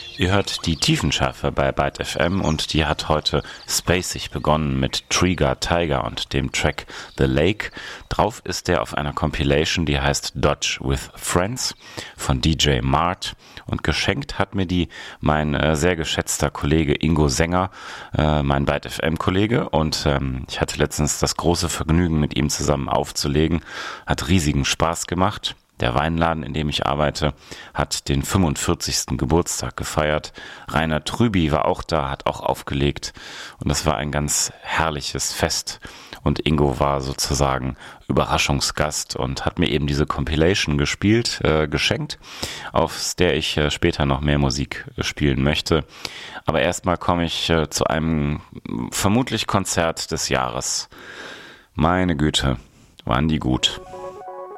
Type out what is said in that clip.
Ihr hört die Tiefenschärfe bei Byte FM und die hat heute spacig begonnen mit Trigger Tiger und dem Track The Lake. Drauf ist der auf einer Compilation, die heißt Dodge with Friends von DJ Mart, und geschenkt hat mir die mein sehr geschätzter Kollege Ingo Sänger, mein Byte FM Kollege, und ich hatte letztens das große Vergnügen, mit ihm zusammen aufzulegen. Hat riesigen Spaß gemacht. Der Weinladen, in dem ich arbeite, hat den 45. Geburtstag gefeiert. Rainer Trüby war auch da, hat auch aufgelegt. Und das war ein ganz herrliches Fest. Und Ingo war sozusagen Überraschungsgast und hat mir eben diese Compilation geschenkt, auf der ich später noch mehr Musik spielen möchte. Aber erstmal komme ich zu einem vermutlich Konzert des Jahres. Meine Güte, waren die gut.